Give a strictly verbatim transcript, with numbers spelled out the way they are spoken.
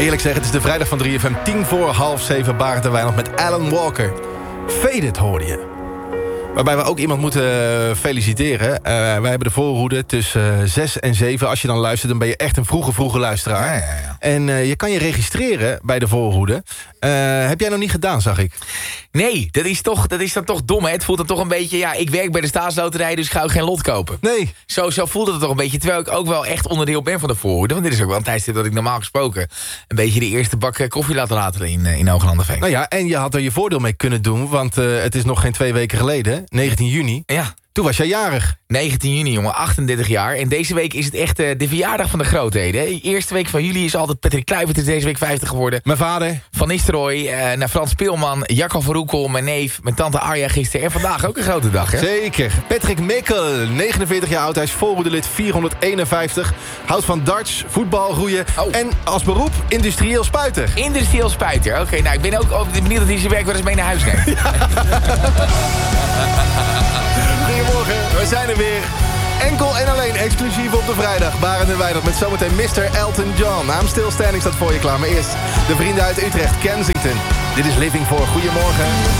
Heerlijk zeg, het is de vrijdag van drie F M, tien voor half zeven, Barend en Wijnald met Alan Walker. Faded hoorde je. Waarbij we ook iemand moeten feliciteren. Uh, wij hebben de voorhoede tussen zes en zeven. Als je dan luistert, dan ben je echt een vroege, vroege luisteraar. Ja, ja, ja. En uh, je kan je registreren bij de voorhoede. Uh, heb jij nog niet gedaan, zag ik? Nee, dat is, toch, dat is dan toch dom, hè? Het voelt dan toch een beetje... Ja, ik werk bij de staatsloterij, dus ga ik geen lot kopen. Nee. Zo, zo voelt het toch een beetje. Terwijl ik ook wel echt onderdeel ben van de voorhoede. Want dit is ook wel een tijdstip dat ik normaal gesproken... een beetje de eerste bak koffie laat laten in, in Hooglanderveen. Nou ja, en je had er je voordeel mee kunnen doen. Want uh, het is nog geen twee weken geleden, negentien juni. Ja. Toen was jij jarig. negentien juni, jongen, achtendertig jaar. En deze week is het echt uh, de verjaardag van de grootheden. De eerste week van juli is altijd Patrick Kluivert, is deze week vijftig geworden. Mijn vader. Van Nistelrooy, uh, naar Frans Speelman, Jacco van Roekel, mijn neef, mijn tante Arja gisteren. En vandaag ook een grote dag, hè? Zeker. Patrick Mikkel, negenenveertig jaar oud. Hij is voorhoedelid vierhonderdeenenvijftig. Houdt van darts, voetbal, roeien. Oh. En als beroep industrieel spuiter. Industrieel spuiter, oké. Okay, nou, ik ben ook benieuwd dat hij zijn werk wel eens mee naar huis neemt. Ja. Goedemorgen, we zijn er weer. Enkel en alleen exclusief op de vrijdag. Barend en Wijnald met zometeen mister Elton John. I'm Still Standing staat voor je klaar. Maar eerst de vrienden uit Utrecht, Kensington. Dit is Living For. Goedemorgen.